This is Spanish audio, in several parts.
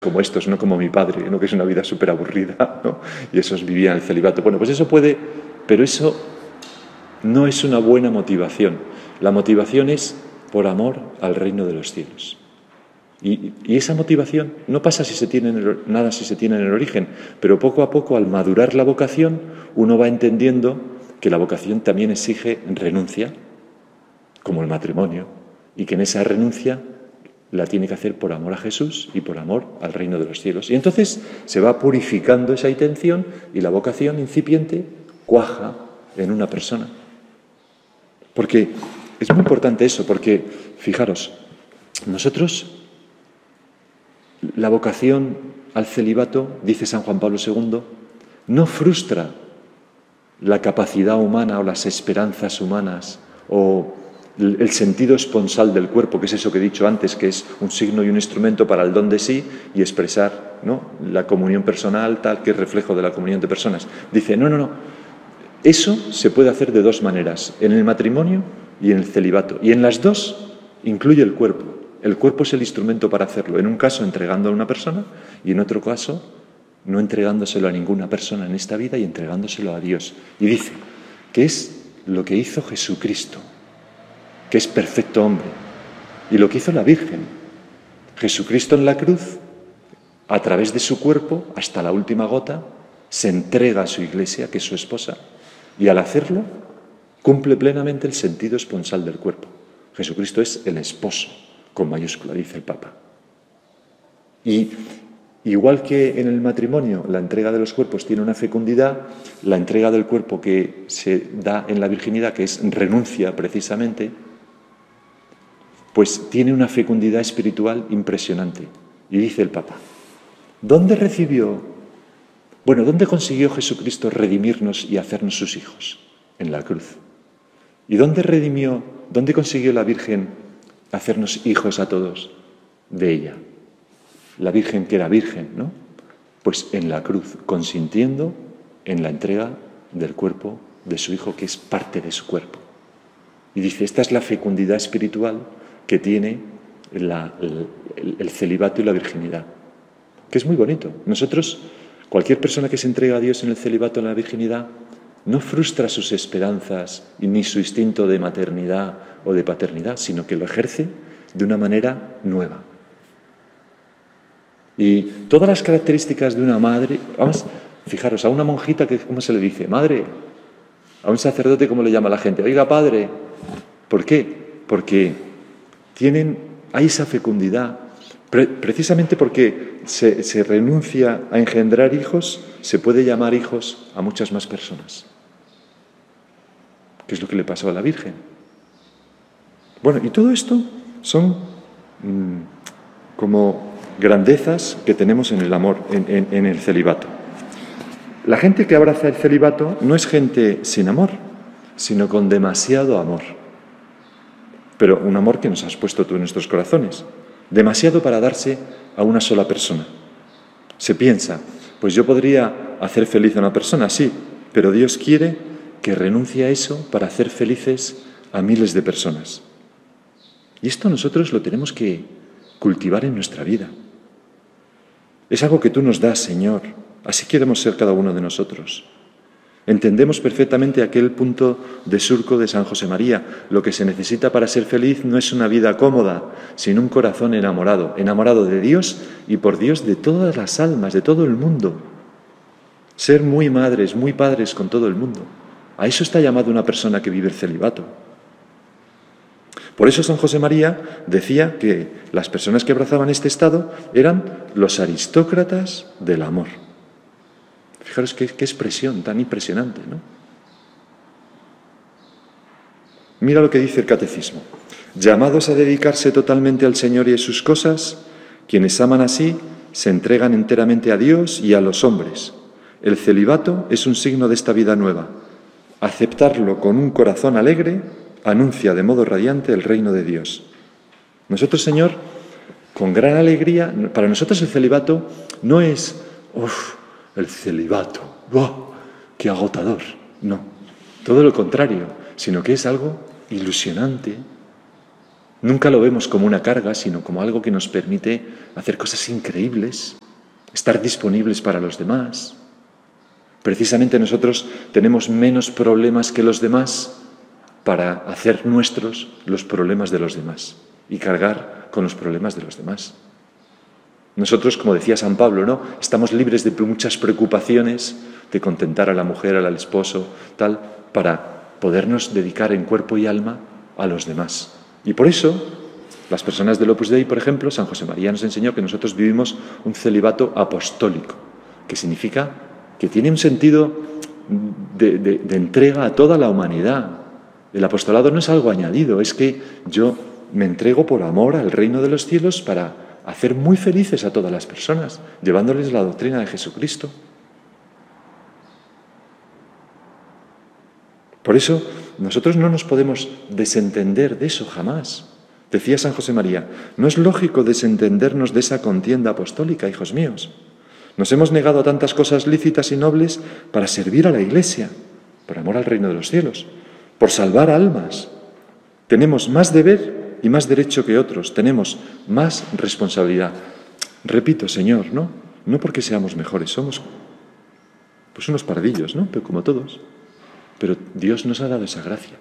como estos, no como mi padre, ¿no? Que es una vida súper aburrida, ¿no? Y esos vivían el celibato. Bueno, pues eso puede, pero eso no es una buena motivación. La motivación es por amor al reino de los cielos. Y esa motivación no pasa si se tiene nada si se tiene en el origen, pero poco a poco, al madurar la vocación, uno va entendiendo que la vocación también exige renuncia, como el matrimonio, y que en esa renuncia la tiene que hacer por amor a Jesús y por amor al reino de los cielos. Y entonces se va purificando esa intención y la vocación incipiente cuaja en una persona. Porque es muy importante eso, porque, fijaros, nosotros, la vocación al celibato, dice San Juan Pablo II, no frustra la capacidad humana o las esperanzas humanas o el sentido esponsal del cuerpo, que es eso que he dicho antes, que es un signo y un instrumento para el don de sí y expresar, ¿no?, la comunión personal, tal, que es reflejo de la comunión de personas. Dice, no. Eso se puede hacer de dos maneras, en el matrimonio y en el celibato. Y en las dos incluye el cuerpo. El cuerpo es el instrumento para hacerlo. En un caso entregando a una persona y en otro caso no entregándoselo a ninguna persona en esta vida y entregándoselo a Dios. Y dice que es lo que hizo Jesucristo, que es perfecto hombre, y lo que hizo la Virgen. Jesucristo en la cruz, a través de su cuerpo, hasta la última gota, se entrega a su iglesia, que es su esposa, y al hacerlo cumple plenamente el sentido esponsal del cuerpo. Jesucristo es el esposo, con mayúscula, dice el Papa. Y igual que en el matrimonio la entrega de los cuerpos tiene una fecundidad, la entrega del cuerpo que se da en la virginidad, que es renuncia precisamente, pues tiene una fecundidad espiritual impresionante. Y dice el Papa, ¿dónde consiguió Jesucristo redimirnos y hacernos sus hijos? En la cruz. ¿Y dónde consiguió la Virgen hacernos hijos a todos? De ella. La Virgen que era virgen, ¿no? Pues en la cruz, consintiendo en la entrega del cuerpo de su Hijo, que es parte de su cuerpo. Y dice, esta es la fecundidad espiritual que tiene el celibato y la virginidad, que es muy bonito. Nosotros, cualquier persona que se entrega a Dios en el celibato o en la virginidad, no frustra sus esperanzas ni su instinto de maternidad o de paternidad, sino que lo ejerce de una manera nueva. Y todas las características de una madre, vamos, fijaros, a una monjita, ¿cómo se le dice? Madre. A un sacerdote, ¿cómo le llama la gente? Oiga, padre. ¿Por qué? Porque hay esa fecundidad. Precisamente porque se renuncia a engendrar hijos, se puede llamar hijos a muchas más personas. ¿Qué es lo que le pasó a la Virgen? Bueno, y todo esto son como grandezas que tenemos en el amor, en el celibato. La gente que abraza el celibato no es gente sin amor, sino con demasiado amor. Pero un amor que nos has puesto tú en nuestros corazones. Demasiado para darse a una sola persona. Se piensa, pues yo podría hacer feliz a una persona, sí, pero Dios quiere que renuncie a eso para hacer felices a miles de personas. Y esto nosotros lo tenemos que cultivar en nuestra vida. Es algo que tú nos das, Señor. Así queremos ser cada uno de nosotros. Entendemos perfectamente aquel punto de surco de San José María. Lo que se necesita para ser feliz no es una vida cómoda, sino un corazón enamorado, enamorado de Dios y por Dios de todas las almas, de todo el mundo. Ser muy madres, muy padres con todo el mundo. A eso está llamado una persona que vive el celibato. Por eso San José María decía que las personas que abrazaban este estado eran los aristócratas del amor. Fijaros qué expresión tan impresionante, ¿no? Mira lo que dice el Catecismo. Llamados a dedicarse totalmente al Señor y a sus cosas, quienes aman así se entregan enteramente a Dios y a los hombres. El celibato es un signo de esta vida nueva. Aceptarlo con un corazón alegre anuncia de modo radiante el reino de Dios. Nosotros, Señor, con gran alegría, para nosotros el celibato no es el celibato, ¡qué agotador! No, todo lo contrario, sino que es algo ilusionante, Nunca lo vemos como una carga, sino como algo que nos permite hacer cosas increíbles, estar disponibles para los demás. Precisamente nosotros tenemos menos problemas que los demás para hacer nuestros los problemas de los demás y cargar con los problemas de los demás. Nosotros, como decía San Pablo, ¿no?, estamos libres de muchas preocupaciones, de contentar a la mujer, al esposo, tal, para podernos dedicar en cuerpo y alma a los demás. Y por eso, las personas del Opus Dei, por ejemplo, San José María nos enseñó que nosotros vivimos un celibato apostólico, que significa que tiene un sentido de entrega a toda la humanidad. El apostolado no es algo añadido, es que yo me entrego por amor al reino de los cielos para hacer muy felices a todas las personas, llevándoles la doctrina de Jesucristo. Por eso, nosotros no nos podemos desentender de eso jamás. Decía San José María, no es lógico desentendernos de esa contienda apostólica, hijos míos. Nos hemos negado a tantas cosas lícitas y nobles para servir a la Iglesia, por amor al reino de los cielos, por salvar almas. Tenemos más deber y más derecho que otros, tenemos más responsabilidad. Repito, Señor, no porque seamos mejores, somos pues unos pardillos, ¿no?, pero como todos. Pero Dios nos ha dado esa gracia.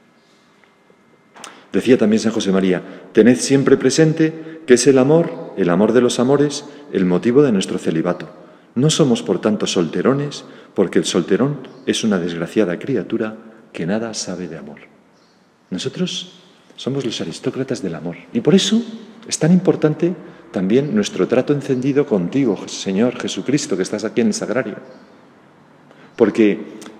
Decía también San José María, tened siempre presente que es el amor de los amores, el motivo de nuestro celibato. No somos, por tanto, solterones, porque el solterón es una desgraciada criatura que nada sabe de amor. Nosotros somos los aristócratas del amor. Y por eso es tan importante también nuestro trato encendido contigo, Señor Jesucristo, que estás aquí en el sagrario. Porque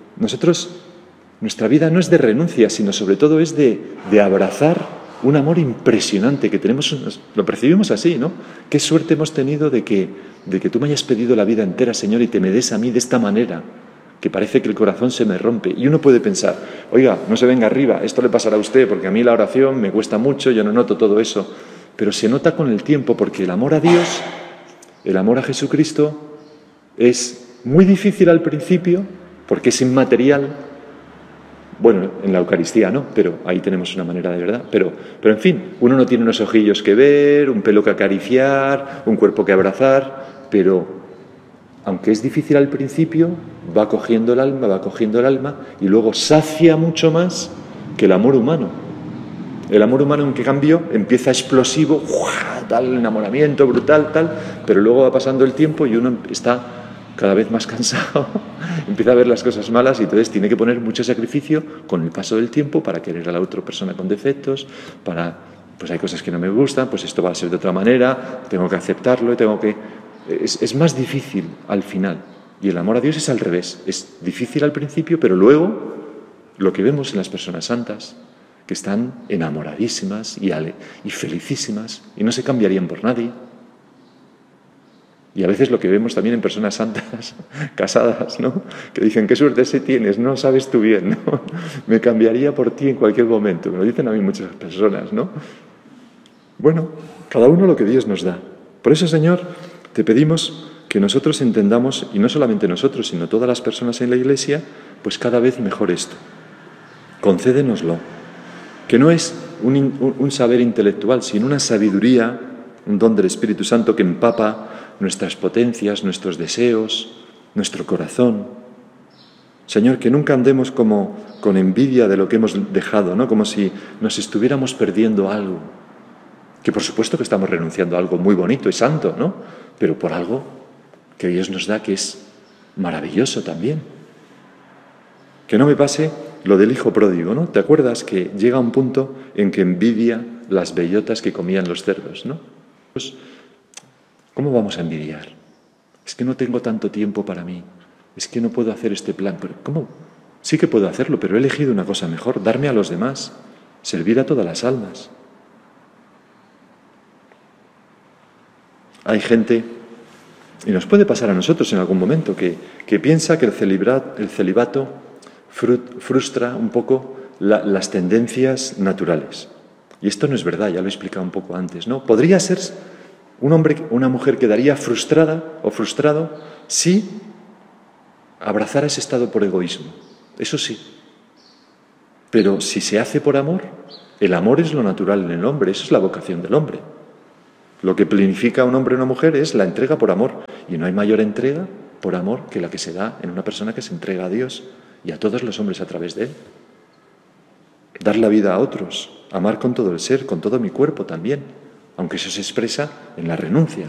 nuestra vida no es de renuncia, sino sobre todo es de abrazar un amor impresionante que tenemos, lo percibimos así, ¿no? Qué suerte hemos tenido de que tú me hayas pedido la vida entera, Señor, y te me des a mí de esta manera, que parece que el corazón se me rompe. Y uno puede pensar, oiga, no se venga arriba, esto le pasará a usted, porque a mí la oración me cuesta mucho, yo no noto todo eso. Pero se nota con el tiempo, porque el amor a Dios, el amor a Jesucristo, es muy difícil al principio, porque es inmaterial. Bueno, en la Eucaristía no, pero ahí tenemos una manera de verdad. Pero en fin, uno no tiene unos ojillos que ver, un pelo que acariciar, un cuerpo que abrazar, pero aunque es difícil al principio, va cogiendo el alma y luego sacia mucho más que el amor humano. El amor humano, en cambio, empieza explosivo, tal enamoramiento brutal, tal, pero luego va pasando el tiempo y uno está cada vez más cansado, empieza a ver las cosas malas y entonces tiene que poner mucho sacrificio con el paso del tiempo para querer a la otra persona con defectos, pues hay cosas que no me gustan, pues esto va a ser de otra manera, tengo que aceptarlo y es más difícil al final. Y el amor a Dios es al revés, es difícil al principio, pero luego lo que vemos en las personas santas, que están enamoradísimas y felicísimas y no se cambiarían por nadie. Y a veces lo que vemos también en personas santas, casadas, ¿no?, que dicen, qué suerte ese tienes, no sabes tú bien, ¿no? Me cambiaría por ti en cualquier momento. Me lo dicen a mí muchas personas, ¿no? Bueno, cada uno lo que Dios nos da. Por eso, Señor, te pedimos que nosotros entendamos, y no solamente nosotros, sino todas las personas en la Iglesia, pues cada vez mejor esto. Concédenoslo. Que no es un saber intelectual, sino una sabiduría, un don del Espíritu Santo que empapa nuestras potencias, nuestros deseos, nuestro corazón. Señor, que nunca andemos como con envidia de lo que hemos dejado, ¿no?, como si nos estuviéramos perdiendo algo. Que por supuesto que estamos renunciando a algo muy bonito y santo, ¿no?, pero por algo que Dios nos da que es maravilloso también. Que no me pase lo del hijo pródigo, ¿no? ¿Te acuerdas que llega un punto en que envidia las bellotas que comían los cerdos, ¿no? Pues, ¿cómo vamos a envidiar? Es que no tengo tanto tiempo para mí, es que no puedo hacer este plan. Pero ¿cómo? Sí que puedo hacerlo, pero he elegido una cosa mejor, darme a los demás, servir a todas las almas. Hay gente, y nos puede pasar a nosotros en algún momento, que piensa que el celibato frustra un poco las tendencias naturales. Y esto no es verdad, ya lo he explicado un poco antes, ¿no? Podría ser un hombre, una mujer quedaría frustrada o frustrado si abrazara ese estado por egoísmo. Eso sí. Pero si se hace por amor, El amor es lo natural en el hombre, eso es la vocación del hombre. Lo que planifica un hombre o una mujer es la entrega por amor. Y no hay mayor entrega por amor que la que se da en una persona que se entrega a Dios y a todos los hombres a través de Él. Dar la vida a otros, amar con todo el ser, con todo mi cuerpo también, aunque eso se expresa en la renuncia.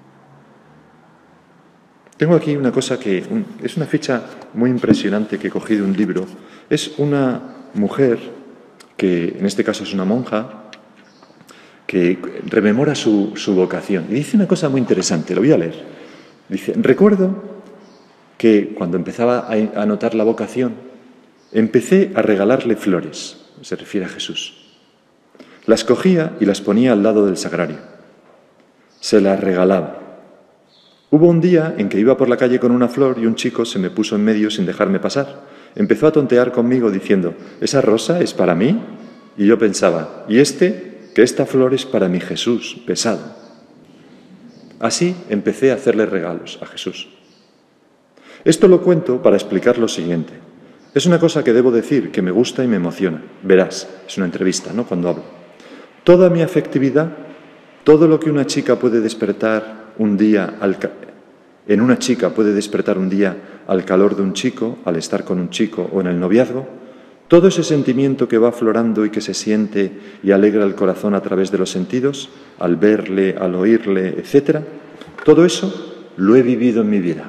Tengo aquí una cosa que es una ficha muy impresionante que cogí de un libro. Es una mujer, que en este caso es una monja, que rememora su vocación. Y dice una cosa muy interesante, lo voy a leer. Dice, recuerdo que cuando empezaba a notar la vocación, empecé a regalarle flores, se refiere a Jesús. Las cogía y las ponía al lado del sagrario. Se las regalaba. Hubo un día en que iba por la calle con una flor y un chico se me puso en medio sin dejarme pasar. Empezó a tontear conmigo diciendo, ¿esa rosa es para mí? Y yo pensaba, ¿y que esta flor es para mi Jesús, pesado? Así empecé a hacerle regalos a Jesús. Esto lo cuento para explicar lo siguiente. Es una cosa que debo decir que me gusta y me emociona. Verás, es una entrevista, ¿no? Cuando hablo. Toda mi afectividad, todo lo que una chica puede despertar un día en una chica puede despertar un día al calor de un chico, al estar con un chico o en el noviazgo, todo ese sentimiento que va aflorando y que se siente y alegra el corazón a través de los sentidos, al verle, al oírle, etc., todo eso lo he vivido en mi vida.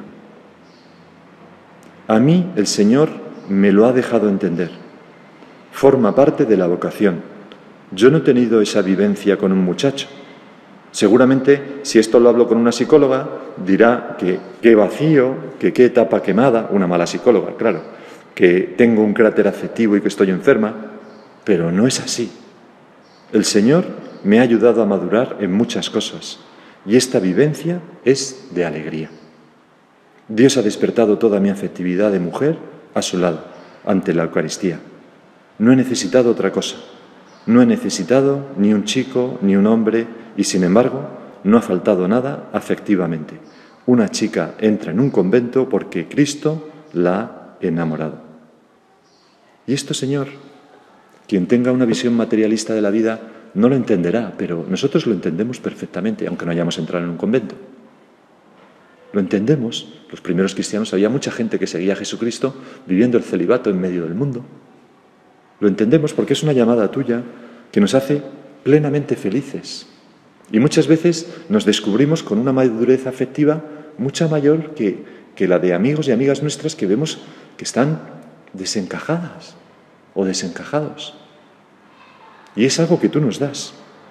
A mí el Señor me lo ha dejado entender. Forma parte de la vocación. Yo no he tenido esa vivencia con un muchacho. Seguramente, si esto lo hablo con una psicóloga, dirá que qué vacío, que qué etapa quemada, una mala psicóloga, claro, que tengo un cráter afectivo y que estoy enferma, pero no es así. El Señor me ha ayudado a madurar en muchas cosas y esta vivencia es de alegría. Dios ha despertado toda mi afectividad de mujer a su lado, ante la Eucaristía. No he necesitado otra cosa. No he necesitado ni un chico, ni un hombre, y sin embargo, no ha faltado nada afectivamente. Una chica entra en un convento porque Cristo la ha enamorado. Y esto, Señor, quien tenga una visión materialista de la vida no lo entenderá, pero nosotros lo entendemos perfectamente, aunque no hayamos entrado en un convento. Lo entendemos. Los primeros cristianos, había mucha gente que seguía a Jesucristo viviendo el celibato en medio del mundo. Lo entendemos porque es una llamada tuya que nos hace plenamente felices. Y muchas veces nos descubrimos con una madurez afectiva mucha mayor que la de amigos y amigas nuestras que vemos que están desencajadas o desencajados. Y es algo que tú nos das.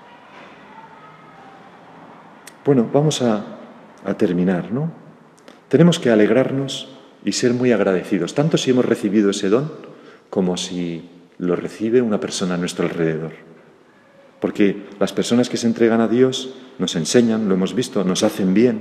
Bueno, vamos a terminar, ¿no? Tenemos que alegrarnos y ser muy agradecidos, tanto si hemos recibido ese don como si lo recibe una persona a nuestro alrededor. Porque las personas que se entregan a Dios nos enseñan, lo hemos visto, nos hacen bien.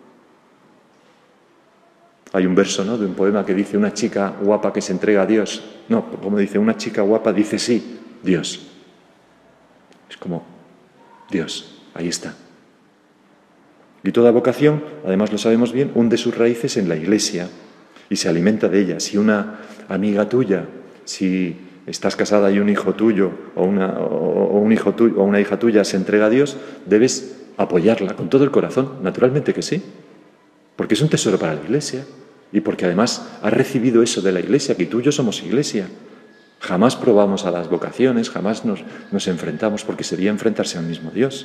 Hay un verso, ¿no?, de un poema que dice una chica guapa que se entrega a Dios. No, como dice, una chica guapa dice sí, Dios. Es como, Dios, ahí está. Y toda vocación, además lo sabemos bien, hunde sus raíces en la Iglesia y se alimenta de ella. Si una amiga tuya, si estás casada y un hijo tuyo o un hijo tuyo o una hija tuya se entrega a Dios, debes apoyarla con todo el corazón, naturalmente que sí, porque es un tesoro para la Iglesia y porque además has recibido eso de la Iglesia, que tú y yo somos Iglesia. Jamás probamos a las vocaciones, jamás nos enfrentamos, porque sería enfrentarse al mismo Dios.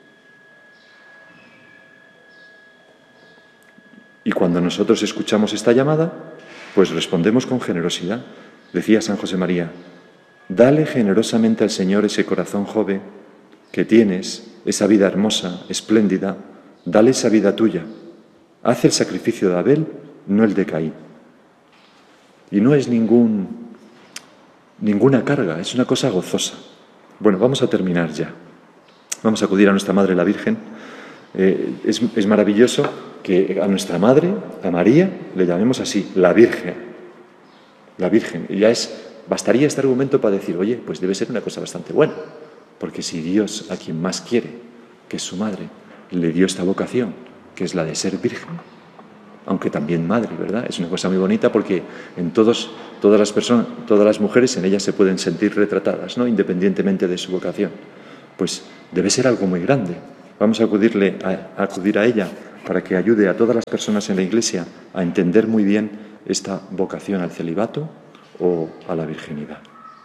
Y cuando nosotros escuchamos esta llamada, pues respondemos con generosidad. Decía San José María, dale generosamente al Señor ese corazón joven que tienes, esa vida hermosa, espléndida, dale esa vida tuya. Haz el sacrificio de Abel, no el de Caín. Y no es ninguna carga, es una cosa gozosa. Bueno, vamos a terminar ya. Vamos a acudir a nuestra Madre la Virgen. Es maravilloso que a nuestra Madre, a María, le llamemos así, la Virgen. La Virgen. Y ya bastaría este argumento para decir, oye, pues debe ser una cosa bastante buena. Porque si Dios, a quien más quiere, que es su Madre, le dio esta vocación, que es la de ser virgen, aunque también madre, ¿verdad? Es una cosa muy bonita porque en todas las personas, todas las mujeres, en ellas se pueden sentir retratadas, ¿no? Independientemente de su vocación. Pues debe ser algo muy grande. Vamos a acudir a ella para que ayude a todas las personas en la Iglesia a entender muy bien esta vocación al celibato o a la virginidad.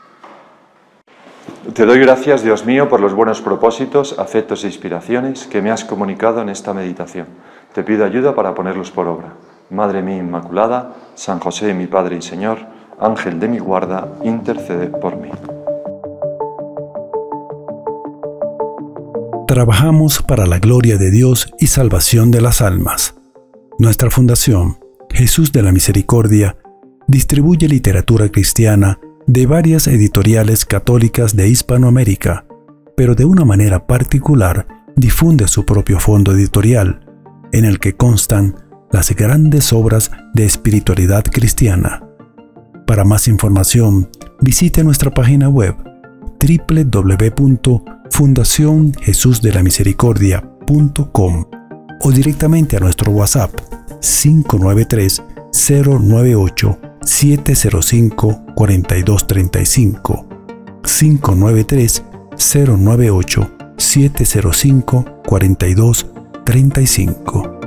Te doy gracias, Dios mío, por los buenos propósitos, afectos e inspiraciones que me has comunicado en esta meditación. Te pido ayuda para ponerlos por obra. Madre mía Inmaculada, San José, mi Padre y Señor, Ángel de mi guarda, intercede por mí. Trabajamos para la gloria de Dios y salvación de las almas. Nuestra fundación, Jesús de la Misericordia, distribuye literatura cristiana de varias editoriales católicas de Hispanoamérica, pero de una manera particular difunde su propio fondo editorial, en el que constan las grandes obras de espiritualidad cristiana. Para más información, visite nuestra página web www.fundacionjesusdelamisericordia.com o directamente a nuestro WhatsApp 593 098 705 4235 593 098 705 4235.